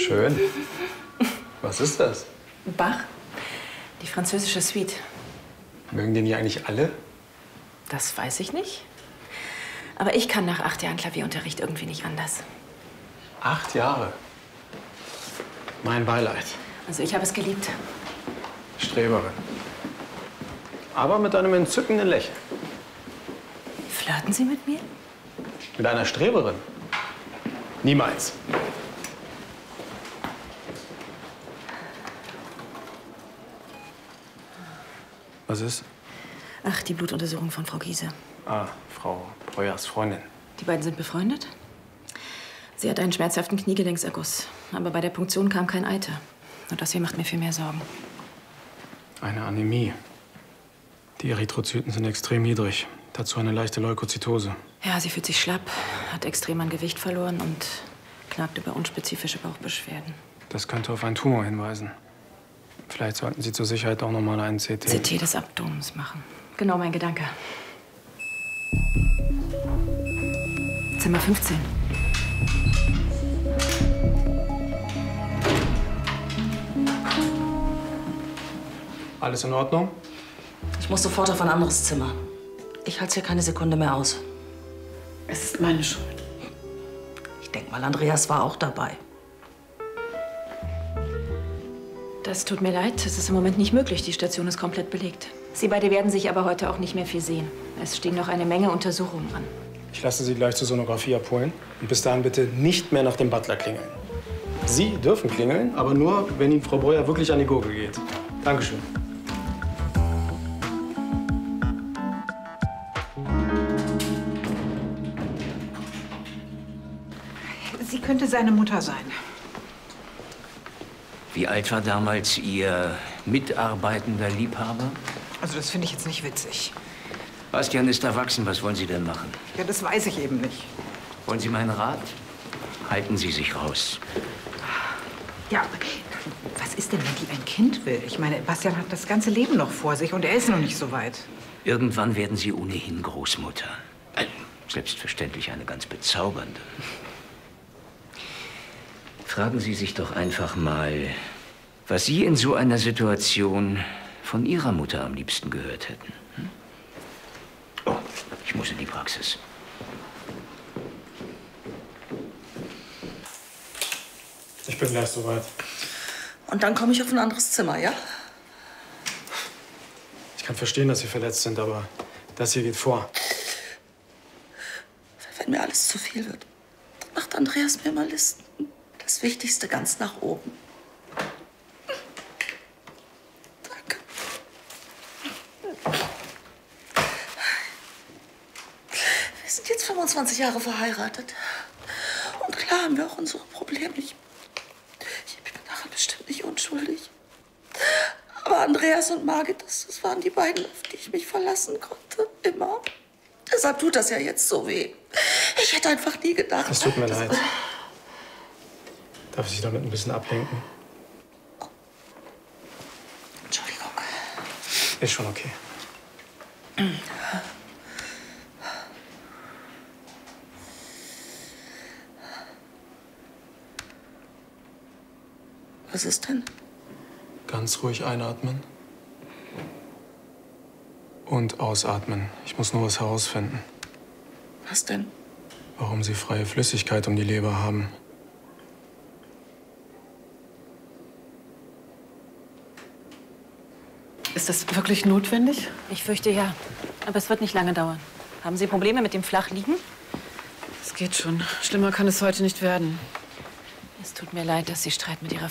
Schön. Was ist das? Bach. Die französische Suite. Mögen die nicht eigentlich alle? Das weiß ich nicht. Aber ich kann nach 8 Jahren Klavierunterricht irgendwie nicht anders. 8 Jahre? Mein Beileid. Also ich habe es geliebt. Streberin. Aber mit einem entzückenden Lächeln. Flirten Sie mit mir? Mit einer Streberin? Niemals. Was ist? Ach, die Blutuntersuchung von Frau Giese. Ah, Frau Breuers Freundin. Die beiden sind befreundet. Sie hat einen schmerzhaften Kniegelenkserguss. Aber bei der Punktion kam kein Eiter. Und das hier macht mir viel mehr Sorgen. Eine Anämie. Die Erythrozyten sind extrem niedrig. Dazu eine leichte Leukozytose. Ja, sie fühlt sich schlapp, hat extrem an Gewicht verloren und klagt über unspezifische Bauchbeschwerden. Das könnte auf einen Tumor hinweisen. Vielleicht sollten Sie zur Sicherheit auch noch mal einen CT. CT des Abdomens machen. Genau mein Gedanke. Zimmer 15. Alles in Ordnung? Ich muss sofort auf ein anderes Zimmer. Ich halte es hier keine Sekunde mehr aus. Es ist meine Schuld. Ich denke mal, Andreas war auch dabei. Das tut mir leid, es ist im Moment nicht möglich. Die Station ist komplett belegt. Sie beide werden sich aber heute auch nicht mehr viel sehen. Es stehen noch eine Menge Untersuchungen an. Ich lasse Sie gleich zur Sonographie abholen. Und bis dahin bitte nicht mehr nach dem Butler klingeln. Sie dürfen klingeln, aber nur, wenn Ihnen Frau Breuer wirklich an die Gurgel geht. Dankeschön. Sie könnte seine Mutter sein. Wie alt war damals Ihr mitarbeitender Liebhaber? Also das finde ich jetzt nicht witzig. Bastian ist erwachsen, was wollen Sie denn machen? Ja, das weiß ich eben nicht. Wollen Sie meinen Rat? Halten Sie sich raus. Ja, was ist denn, wenn die ein Kind will? Ich meine, Bastian hat das ganze Leben noch vor sich und er ist noch nicht so weit. Irgendwann werden Sie ohnehin Großmutter. Selbstverständlich eine ganz bezaubernde. Fragen Sie sich doch einfach mal, was Sie in so einer Situation von Ihrer Mutter am liebsten gehört hätten. Hm? Oh, ich muss in die Praxis. Ich bin gleich soweit. Und dann komme ich auf ein anderes Zimmer, ja? Ich kann verstehen, dass Sie verletzt sind, aber das hier geht vor. Wenn mir alles zu viel wird, macht Andreas mir mal Listen. Das Wichtigste ganz nach oben. Danke. Wir sind jetzt 25 Jahre verheiratet. Und klar haben wir auch unsere Probleme. Ich bin daran bestimmt nicht unschuldig. Aber Andreas und Margit, das waren die beiden, auf die ich mich verlassen konnte. Immer. Deshalb tut das ja jetzt so weh. Ich hätte einfach nie gedacht. Es tut mir leid. Darf ich Sie damit ein bisschen ablenken? Entschuldigung. Ist schon okay. Was ist denn? Ganz ruhig einatmen. Und ausatmen. Ich muss nur was herausfinden. Was denn? Warum Sie freie Flüssigkeit um die Leber haben. Ist das wirklich notwendig? Ich fürchte ja. Aber es wird nicht lange dauern. Haben Sie Probleme mit dem Flachliegen? Es geht schon. Schlimmer kann es heute nicht werden. Es tut mir leid, dass Sie Streit mit Ihrer